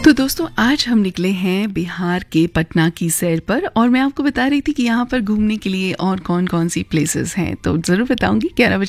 तो दोस्तों आज हम निकले हैं बिहार के पटना की सैर पर और मैं आपको बता रही थी कि यहाँ पर घूमने के लिए और कौन कौन सी प्लेसेस हैं। तो ज़रूर बताऊंगी।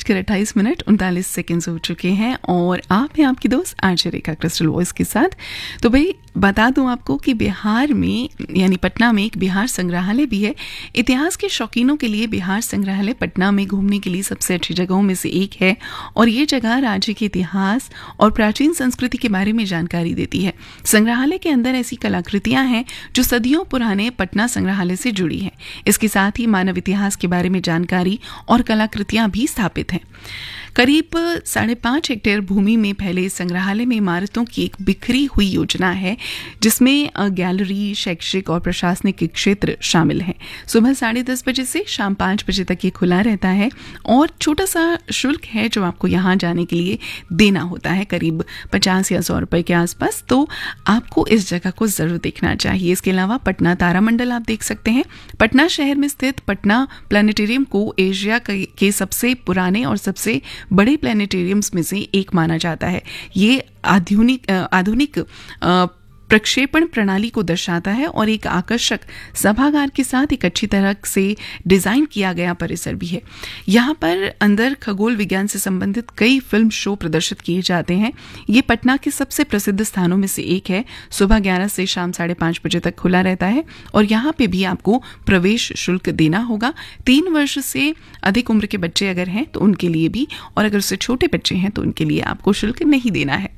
11:28 हो चुके हैं और आप हैं आपकी दोस्त आरजे रेखा क्रिस्टल वॉइस के साथ। तो भाई बता दूं आपको कि बिहार में यानी पटना में एक बिहार संग्रहालय भी है। इतिहास के शौकीनों के लिए बिहार संग्रहालय पटना में घूमने के लिए सबसे अच्छी जगहों में से एक है और ये जगह राज्य के इतिहास और प्राचीन संस्कृति के बारे में जानकारी देती है। संग्रहालय के अंदर ऐसी कलाकृतियां हैं जो सदियों पुराने पटना संग्रहालय से जुड़ी हैं। इसके साथ ही मानव इतिहास के बारे में जानकारी और कलाकृतियां भी स्थापित हैं। करीब 5.5 हेक्टेयर भूमि में फैले इस संग्रहालय में इमारतों की एक बिखरी हुई योजना है जिसमें गैलरी, शैक्षिक और प्रशासनिक क्षेत्र शामिल हैं। सुबह 10:30 बजे से शाम 5 बजे तक ये खुला रहता है और छोटा सा शुल्क है जो आपको यहाँ जाने के लिए देना होता है, करीब 50 या 100 रुपए के आसपास। तो आपको इस जगह को जरूर देखना चाहिए। इसके अलावा पटना तारामंडल आप देख सकते हैं। पटना शहर में स्थित पटना प्लानिटेरियम को एशिया के सबसे पुराने और सबसे बड़े प्लानिटेरियम्स में से एक माना जाता है। ये आधुनिक प्रक्षेपण प्रणाली को दर्शाता है और एक आकर्षक सभागार के साथ एक अच्छी तरह से डिजाइन किया गया परिसर भी है। यहाँ पर अंदर खगोल विज्ञान से संबंधित कई फिल्म शो प्रदर्शित किए जाते हैं। ये पटना के सबसे प्रसिद्ध स्थानों में से एक है। सुबह 11 से शाम 5:30 बजे तक खुला रहता है और यहाँ पे भी आपको प्रवेश शुल्क देना होगा। 3 वर्ष से अधिक उम्र के बच्चे अगर हैं तो उनके लिए भी, और अगर उससे छोटे बच्चे हैं तो उनके लिए आपको शुल्क नहीं देना है।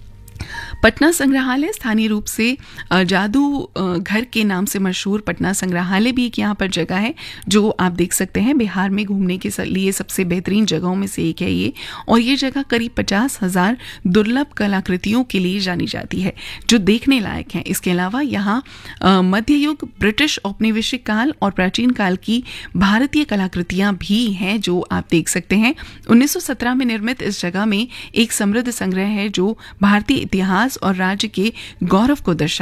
पटना संग्रहालय स्थानीय रूप से जादू घर के नाम से मशहूर पटना संग्रहालय भी एक यहाँ पर जगह है जो आप देख सकते हैं। बिहार में घूमने के लिए सबसे बेहतरीन जगहों में से एक है ये, और ये जगह करीब 50,000 दुर्लभ कलाकृतियों के लिए जानी जाती है जो देखने लायक हैं। इसके अलावा यहाँ मध्य युग, ब्रिटिश औपनिवेशिक काल और प्राचीन काल की भारतीय कलाकृतियां भी हैं जो आप देख सकते हैं। 1917 में निर्मित इस जगह में एक समृद्ध संग्रह है जो भारतीय इतिहास और राज्य के गौरव को दर्शाता है।